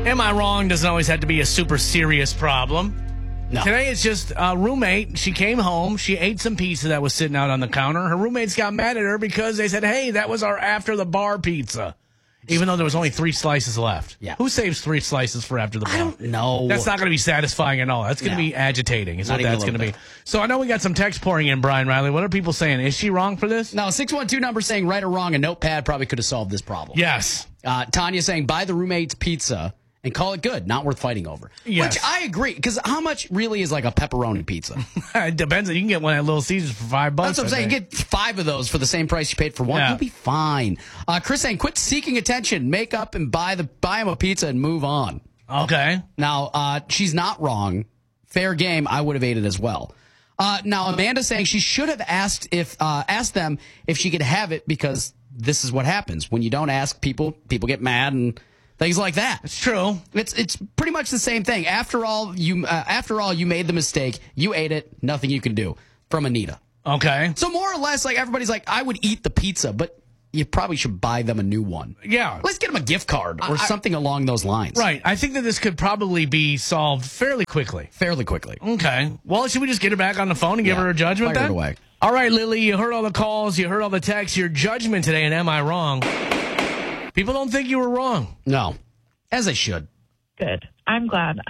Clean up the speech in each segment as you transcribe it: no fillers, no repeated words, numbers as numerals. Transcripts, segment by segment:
Am I wrong? Doesn't always have to be a super serious problem. No. Today it's just a roommate. She came home. She ate some pizza that was sitting out on the counter. Her roommates got mad at her because they said, hey, that was our after the bar pizza. Even though there was only 3 slices left. Yeah. Who saves 3 slices for after the bar? I don't know. That's not going to be satisfying at all. That's going to be agitating. Is Not what even that's a going to little be. bit. So I know we got some text pouring in, Brian Riley. What are people saying? Is she wrong for this? No, 612 number saying right or wrong, a notepad probably could have solved this problem. Yes. Tanya saying buy the roommate's pizza and call it good, not worth fighting over. Yes. Which I agree, because how much really is like a pepperoni pizza? It depends. You can get one at Little Caesars for $5. That's what I'm saying. You get 5 of those for the same price you paid for one. Yeah. You'll be fine. Chris saying quit seeking attention, make up and buy him a pizza and move on. Okay. Now, she's not wrong. Fair game. I would have ate it as well. Now, Amanda saying she should have asked them if she could have it, because this is what happens when you don't ask people. People get mad and things like that. It's true. It's pretty much the same thing. After all, you made the mistake. You ate it. Nothing you can do. From Anita. Okay. So more or less, like everybody's like, I would eat the pizza, but you probably should buy them a new one. Yeah. Let's get them a gift card or something along those lines. Right. I think that this could probably be solved fairly quickly. Fairly quickly. Okay. Well, should we just get her back on the phone and give her a judgment Fire then? it away. All right, Lily, you heard all the calls. You heard all the texts. Your judgment today, and am I wrong? People don't think you were wrong. No. As they should. Good. I'm glad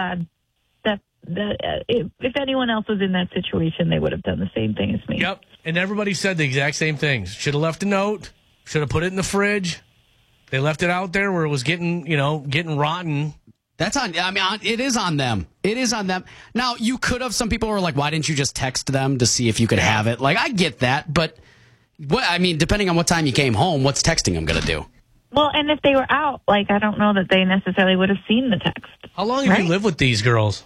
that if anyone else was in that situation, they would have done the same thing as me. Yep. And everybody said the exact same things. Should have left a note. Should have put it in the fridge. They left it out there where it was getting rotten. That's on. I mean, it is on them. It is on them. Now, you could have. Some people were like, "Why didn't you just text them to see if you could have it?" Like, I get that, but depending on what time you came home, what's texting them going to do? Well, and if they were out, I don't know that they necessarily would have seen the text. How long have you lived with these girls?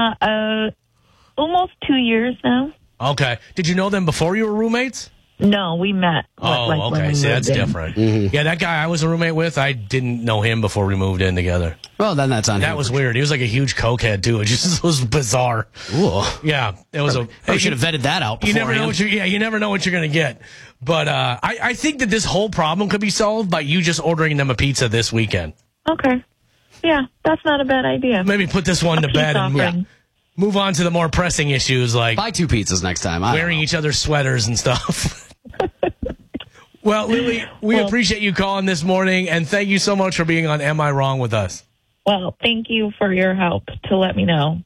Almost 2 years now. Okay. Did you know them before you were roommates? No, we met. Oh, okay. When we See, that's moved in. different. Mm-hmm. Yeah, that guy I was a roommate with, I didn't know him before we moved in together. Well, then that's on. That was weird. He was like a huge cokehead too. It just was bizarre. Ooh. Yeah, it was I should have vetted that out. You never know beforehand. you never know what you're gonna get. But I think that this whole problem could be solved by you just ordering them a pizza this weekend. Okay. Yeah, that's not a bad idea. Maybe put this one to bed and move on to the more pressing issues like buy 2 pizzas next time. Wearing each other's sweaters and stuff. Well, Lily, we appreciate you calling this morning, and thank you so much for being on Am I Wrong with us. Well, thank you for your help to let me know.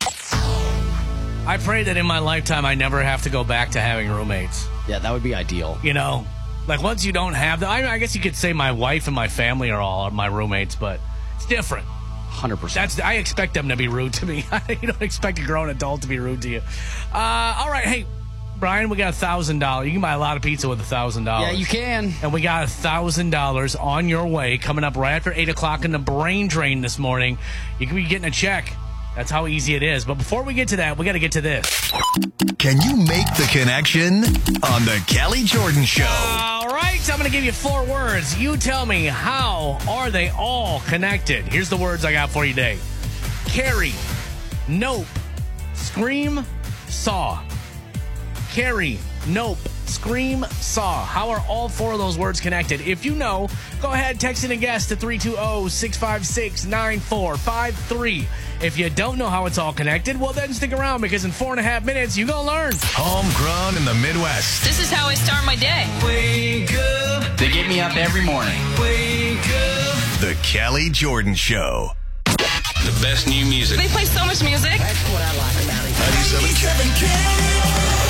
I pray that in my lifetime I never have to go back to having roommates. Yeah, that would be ideal. You know, like once you don't have them, I guess you could say my wife and my family are all my roommates, but it's different. 100%. I expect them to be rude to me. You don't expect a grown adult to be rude to you. All right, hey, Brian, we got $1,000. You can buy a lot of pizza with $1,000. Yeah, you can. And we got $1,000 on your way coming up right after 8 o'clock in the brain drain this morning. You can be getting a check. That's how easy it is. But before we get to that, we got to get to this. Can you make the connection on the Kelly Jordan Show? All right, I'm going to give you 4 words. You tell me, how are they all connected? Here's the words I got for you today. Carry, nope, scream, saw. Carry, nope, scream, saw. How are all 4 of those words connected? If you know, go ahead, text in a guess to 320-656-9453. If you don't know how it's all connected, well, then stick around, because in 4.5 minutes, you're going to learn. Homegrown in the Midwest. This is how I start my day. Wake up. They get me up every morning. Wake up. The Kelly Jordan Show. The best new music. They play so much music. That's what I like about it. 97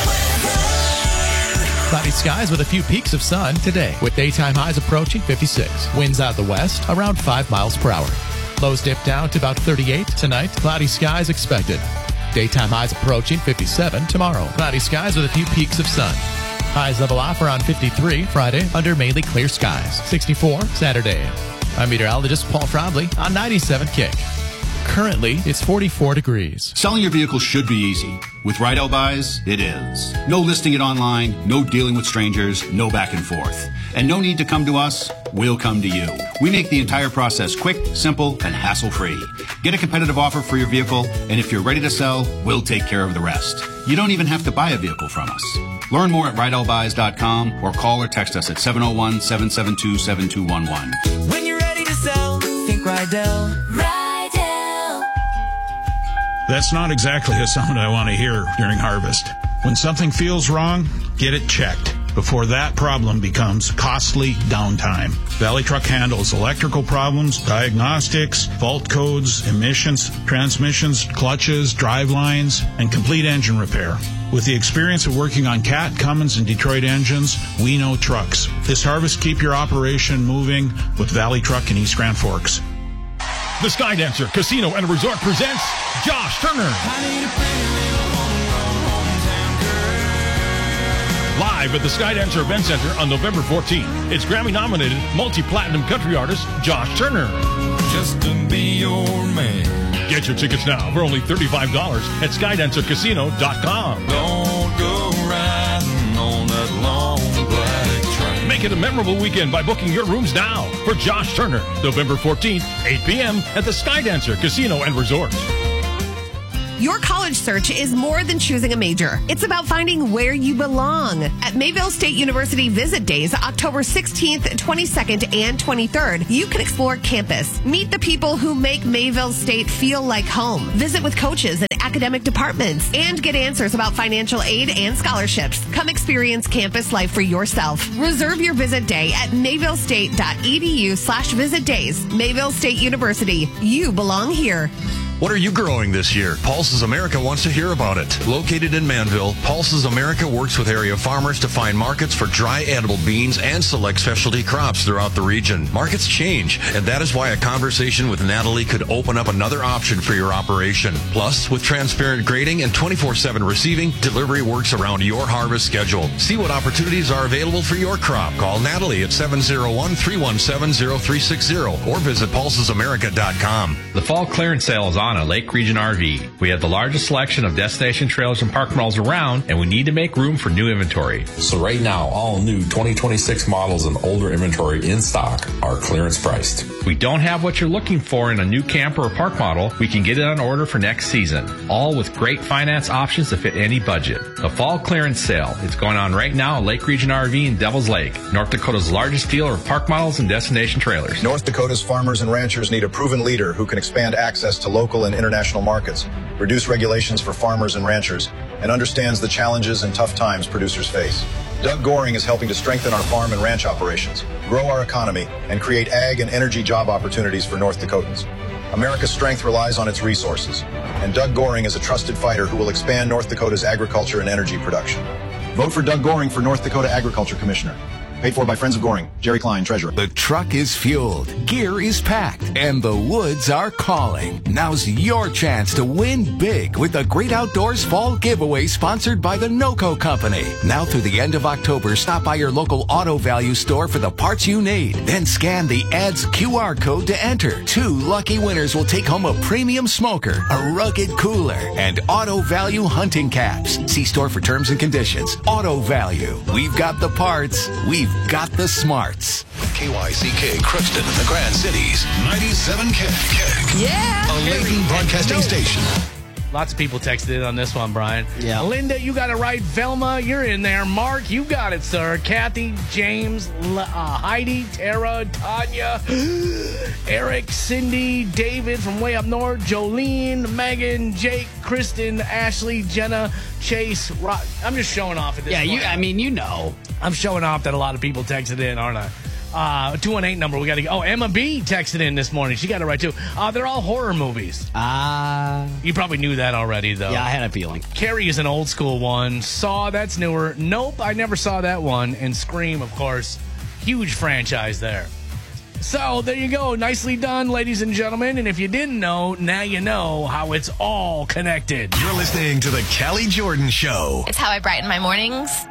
Cloudy skies with a few peaks of sun today, with daytime highs approaching 56. Winds out of the west around 5 miles per hour. Lows dip down to about 38 tonight. Cloudy skies expected. Daytime highs approaching 57 tomorrow. Cloudy skies with a few peaks of sun. Highs level off around 53 Friday under mainly clear skies. 64 Saturday. I'm meteorologist Paul Frobley on 97 Kick. Currently, it's 44 degrees. Selling your vehicle should be easy. With Rydell Buys, it is. No listing it online, no dealing with strangers, no back and forth. And no need to come to us, we'll come to you. We make the entire process quick, simple, and hassle-free. Get a competitive offer for your vehicle, and if you're ready to sell, we'll take care of the rest. You don't even have to buy a vehicle from us. Learn more at RydellBuys.com or call or text us at 701-772-7211. When you're ready to sell, think Rydell. That's not exactly a sound I want to hear during harvest. When something feels wrong, get it checked before that problem becomes costly downtime. Valley Truck handles electrical problems, diagnostics, fault codes, emissions, transmissions, clutches, drive lines, and complete engine repair. With the experience of working on Cat, Cummins, and Detroit engines, we know trucks. This harvest, keep your operation moving with Valley Truck in East Grand Forks. The Skydancer Casino and Resort presents Josh Turner. Live at the Skydancer Event Center on November 14th. It's Grammy-nominated multi-platinum country artist Josh Turner. Just to be your man. Get your tickets now for only $35 at SkydancerCasino.com. Don't go riding on that long black train. Make it a memorable weekend by booking your rooms now for Josh Turner, November 14th, 8 p.m. at the Skydancer Casino and Resort. Your college search is more than choosing a major. It's about finding where you belong. At Mayville State University Visit Days, October 16th, 22nd, and 23rd, you can explore campus. Meet the people who make Mayville State feel like home. Visit with coaches and academic departments and get answers about financial aid and scholarships. Come experience campus life for yourself. Reserve your visit day at mayvillestate.edu/visit days. Mayville State University. You belong here. What are you growing this year? Pulses America wants to hear about it. Located in Manville, Pulses America works with area farmers to find markets for dry edible beans and select specialty crops throughout the region. Markets change, and that is why a conversation with Natalie could open up another option for your operation. Plus, with transparent grading and 24/7 receiving, delivery works around your harvest schedule. See what opportunities are available for your crop. Call Natalie at 701-317-0360 or visit pulsesamerica.com. The fall clearance sale is on at Lake Region RV. We have the largest selection of destination trailers and park models around, and we need to make room for new inventory. So right now, all new 2026 models and older inventory in stock are clearance priced. We don't have what you're looking for in a new camper or park model. We can get it on order for next season, all with great finance options to fit any budget. The fall clearance sale is going on right now at Lake Region RV in Devil's Lake, North Dakota's largest dealer of park models and destination trailers. North Dakota's farmers and ranchers need a proven leader who can expand access to local and international markets, reduce regulations for farmers and ranchers, and understands the challenges and tough times producers face. Doug Goring is helping to strengthen our farm and ranch operations, grow our economy, and create ag and energy job opportunities for North Dakotans. America's strength relies on its resources, and Doug Goring is a trusted fighter who will expand North Dakota's agriculture and energy production. Vote for Doug Goring for North Dakota Agriculture Commissioner. Paid for by Friends of Goring. Jerry Klein, Treasurer. The truck is fueled, gear is packed, and the woods are calling. Now's your chance to win big with the Great Outdoors Fall Giveaway sponsored by the NOCO Company. Now through the end of October, stop by your local Auto Value store for the parts you need. Then scan the ads QR code to enter. 2 lucky winners will take home a premium smoker, a rugged cooler, and Auto Value hunting caps. See store for terms and conditions. Auto Value. We've got the parts. We've got the smarts. KYCK Crookston in the Grand Cities. 97 KK. Yeah. A Layton broadcasting station. Lots of people texted in on this one, Brian. Yeah. Linda, you got it right. Velma, you're in there. Mark, you got it, sir. Kathy, James, Heidi, Tara, Tanya, Eric, Cindy, David from way up north, Jolene, Megan, Jake, Kristen, Ashley, Jenna, Chase. I'm just showing off at this point. Yeah, you know. I'm showing off that a lot of people texted in, aren't I? 218 number. We got to go. Oh, Emma B texted in this morning. She got it right too. They're all horror movies. You probably knew that already, though. Yeah, I had a feeling. Carrie is an old school one. Saw, that's newer. Nope, I never saw that one. And Scream, of course, huge franchise there. So there you go. Nicely done, ladies and gentlemen. And if you didn't know, now you know how it's all connected. You're listening to the Callie Jordan Show. It's how I brighten my mornings.